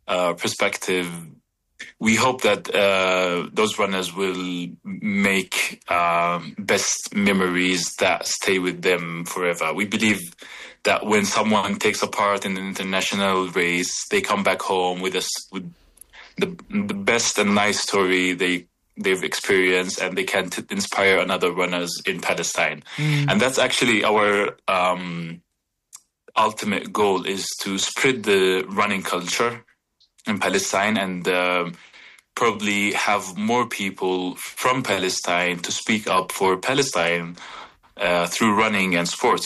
perspective, we hope that those runners will make best memories that stay with them forever. We believe that when someone takes a part in an international race, they come back home with the best and nice story they've experienced, and they can inspire another runners in Palestine. And that's actually our ultimate goal, is to spread the running culture in Palestine and probably have more people from Palestine to speak up for Palestine through running and sports.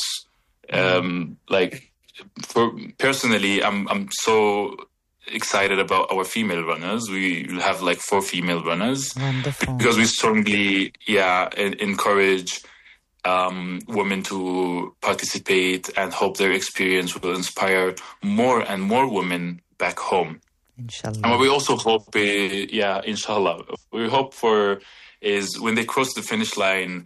Personally, I'm so excited about our female runners. We will have 4 female runners. Wonderful. Because we strongly encourage women to participate, and hope their experience will inspire more and more women back home. Inshallah. And what we also hope, inshallah, we hope for is when they cross the finish line,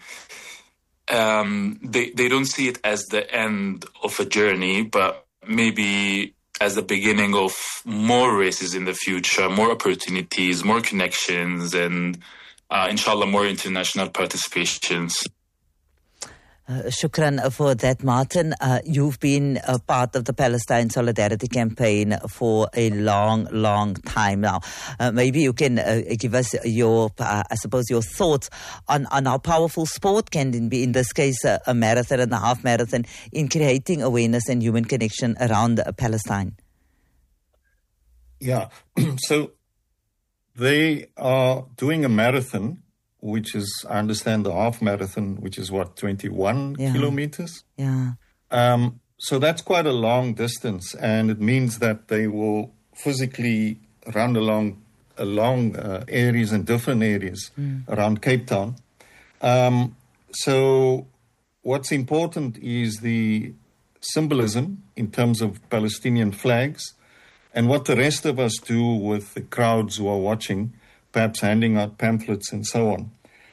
they don't see it as the end of a journey, but maybe as the beginning of more races in the future, more opportunities, more connections, and inshallah, more international participations. Shukran for that, Martin. You've been a part of the Palestine Solidarity Campaign for a long, long time now. Maybe you can give us your thoughts on how powerful sport can be, in this case, a marathon and a half marathon, in creating awareness and human connection around Palestine. Yeah, so they are doing a marathon, which is, I understand, the half marathon, which is 21 kilometers? Yeah. So that's quite a long distance, and it means that they will physically run along areas and different areas around Cape Town. So what's important is the symbolism in terms of Palestinian flags, and what the rest of us do with the crowds who are watching, perhaps handing out pamphlets and so on,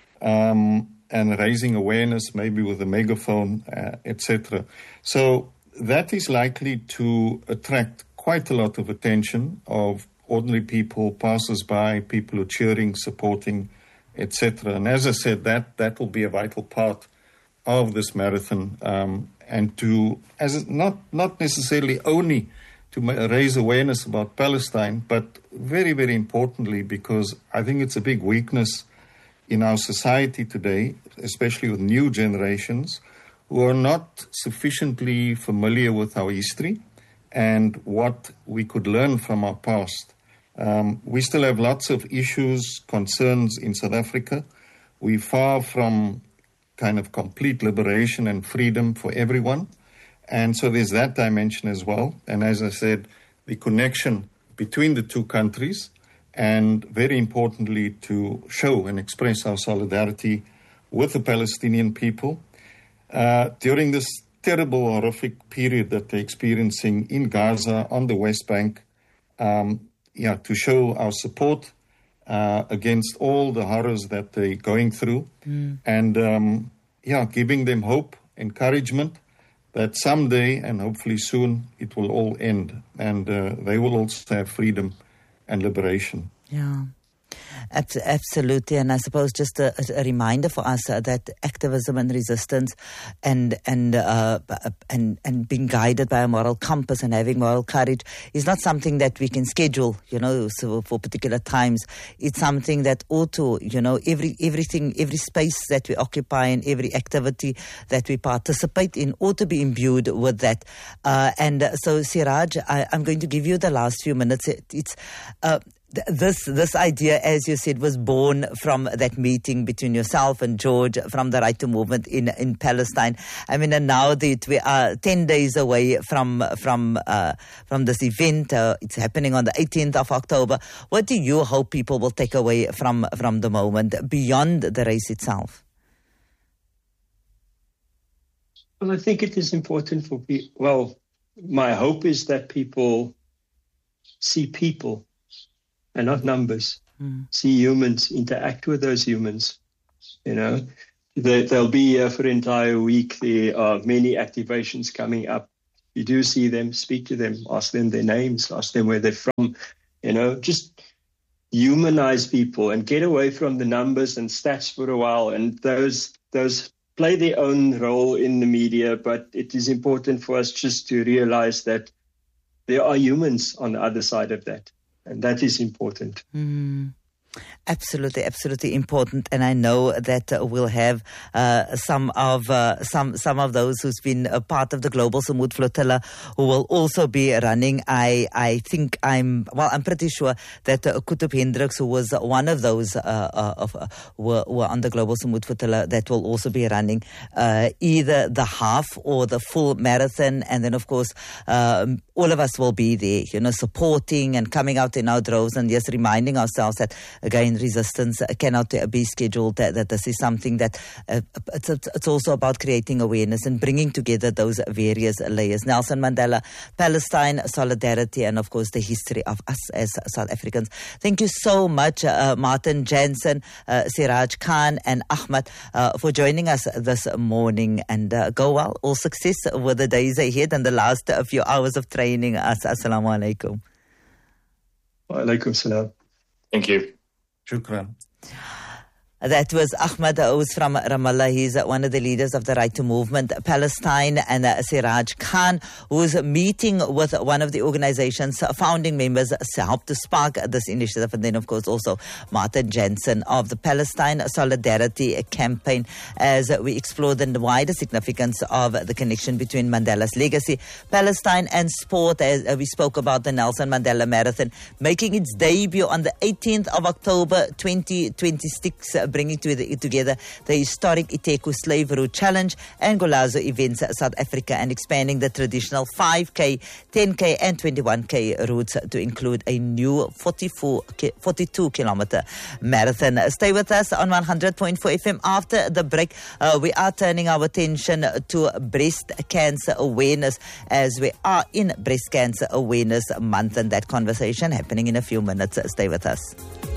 and raising awareness, maybe with a megaphone, etc. So that is likely to attract quite a lot of attention of ordinary people, passers-by, people who are cheering, supporting, etc. And as I said, that will be a vital part of this marathon, and to, as not necessarily only to raise awareness about Palestine, but very, very importantly, because I think it's a big weakness in our society today, especially with new generations, who are not sufficiently familiar with our history and what we could learn from our past. We still have lots of issues, concerns in South Africa. We're far from kind of complete liberation and freedom for everyone. And so there's that dimension as well. And as I said, the connection between the two countries, and very importantly, to show and express our solidarity with the Palestinian people during this terrible, horrific period that they're experiencing in Gaza, on the West Bank, to show our support against all the horrors that they're going through, and giving them hope, encouragement, that someday, and hopefully soon, it will all end, and they will also have freedom and liberation. Yeah. Absolutely, and I suppose just a reminder for us that activism and resistance and being guided by a moral compass and having moral courage is not something that we can schedule, so for particular times. It's something that ought to, every space that we occupy and every activity that we participate in ought to be imbued with that. And so, Siraj, I'm going to give you the last few minutes. It's This idea, as you said, was born from that meeting between yourself and George from the Right to Movement in Palestine. I mean, and now that we are 10 days away from this event, it's happening on the 18th of October. What do you hope people will take away from the moment beyond the race itself? Well, I think it is important for people. Well, my hope is that people see people and not numbers. See humans, interact with those humans. They'll be here for an entire week. There are many activations coming up. You do see them, speak to them, ask them their names, ask them where they're from, just humanize people and get away from the numbers and stats for a while. And those play their own role in the media, but it is important for us just to realize that there are humans on the other side of that. And that is important. Absolutely important, and I know that we'll have some of those who's been a part of the Global Samut Flotilla who will also be running. I think I'm pretty sure that Kutub Hendricks, who was one of those were on the Global Samut Flotilla, that will also be running either the half or the full marathon, and then of course all of us will be there, supporting and coming out in our droves, and just reminding ourselves that again, resistance cannot be scheduled, that this is something that it's also about creating awareness and bringing together those various layers. Nelson Mandela, Palestine, solidarity, and of course the history of us as South Africans. Thank you so much, Martin Jansen, Siraj Khan, and Ahmed, for joining us this morning, and go well. All success with the days ahead and the last few hours of training us. Assalamu alaikum. Wa alaikum salam. Thank you. Shukran. That was Ahmed, who's from Ramallah. He's one of the leaders of the Right to Movement Palestine, and Siraj Khan, who's meeting with one of the organization's founding members to help to spark this initiative. And then, of course, also Martin Jansen of the Palestine Solidarity Campaign, as we explore the wider significance of the connection between Mandela's legacy, Palestine, and sport. As we spoke about the Nelson Mandela Marathon, making its debut on the 18th of October 2026, bringing together the historic Iteku Slave Route Challenge and Golazo Events South Africa, and expanding the traditional 5K, 10K and 21K routes to include a new 42-kilometer marathon. Stay with us on 100.4 FM. After the break, we are turning our attention to breast cancer awareness, as we are in Breast Cancer Awareness Month, and that conversation happening in a few minutes. Stay with us.